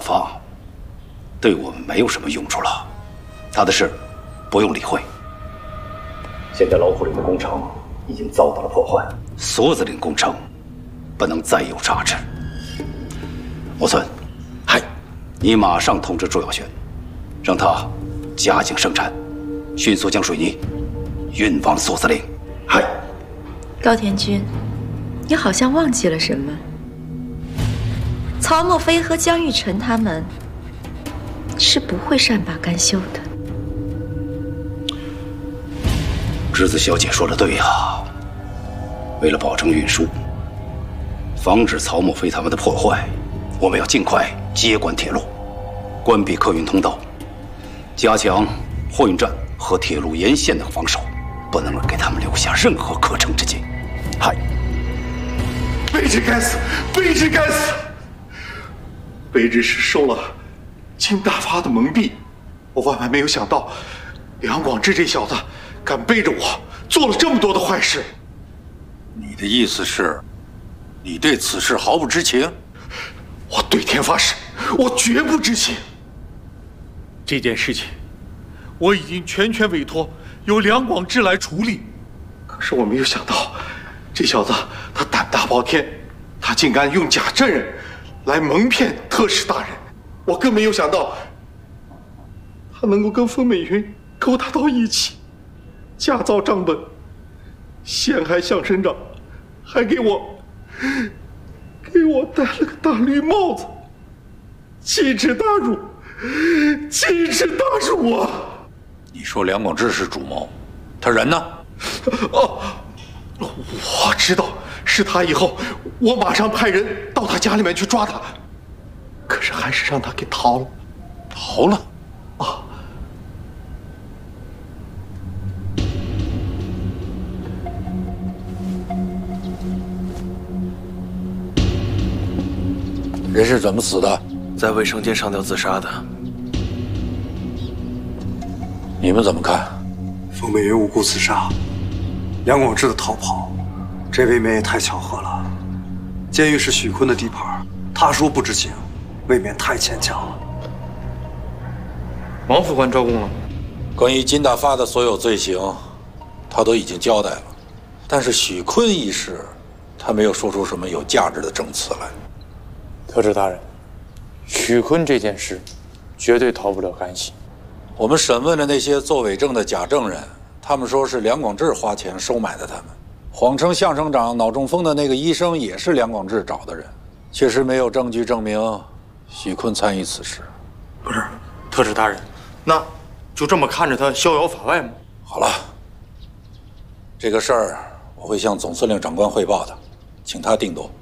发，对我们没有什么用处了。他的事不用理会。现在老虎岭的工程已经遭到了破坏，梭子岭工程不能再有差池。木村， 嗨， 你马上通知朱耀轩，让他加紧生产，迅速将水泥运往梭子岭。 嗨， 高田君，你好像忘记了什么？曹墨飞和江玉成他们是不会善罢甘休的。 栀子小姐说的对呀，为了保证运输，防止曹墨飞他们的破坏，我们要尽快接管铁路，关闭客运通道，加强货运站和铁路沿线的防守，不能给他们留下任何可乘之机。嗨， 卑职该死，卑职该死！卑职是受了金大发的蒙蔽，我万万没有想到，梁广志这小子敢背着我做了这么多的坏事。 你的意思是，你对此事毫不知情？ 我对天发誓，我绝不知情。这件事情，我已经全权委托由梁广志来处理。可是我没有想到，这小子他胆大包天，他竟敢用假证人来蒙骗特使大人。我更没有想到，他能够跟风美云勾搭到一起，假造账本，陷害向省长，还给我戴了个大绿帽子，奇耻大辱，奇耻大辱啊！ 你说梁广志是主谋，他人呢？ 哦，我知道是他以后，我马上派人到他家里面去抓他，可是还是让他给逃了。 逃了？ 啊！ 人是怎么死的？ 在卫生间上吊自杀的。 你们怎么看？ 风美云无辜自杀，梁广志的逃跑，这未免也太巧合了。监狱是许坤的地盘，他说不知情，未免太牵强了。 王副官招供了， 关于金大发的所有罪行，他都已经交代了，但是许坤一事，他没有说出什么有价值的证词来。 特使大人，许坤这件事绝对逃不了干系。 我们审问了那些作伪证的假证人，他们说是梁广志花钱收买的他们，谎称向省长脑中风的那个医生也是梁广志找的人，确实没有证据证明许坤参与此事。 不是，特使大人，那就这么看着他逍遥法外吗？ 好了，这个事儿我会向总司令长官汇报的，请他定夺。